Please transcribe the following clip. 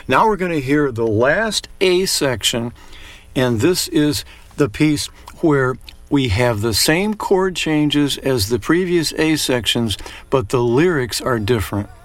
Now we're going to hear the last A section, and this is the piece where we have the same chord changes as the previous A sections, but the lyrics are different.